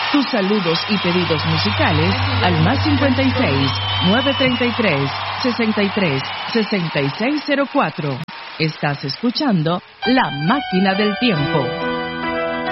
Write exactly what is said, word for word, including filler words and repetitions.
Tus saludos y pedidos musicales al más cincuenta y seis, nueve treinta y tres, sesenta y tres, sesenta y seis cero cuatro. Estás escuchando La Máquina del Tiempo.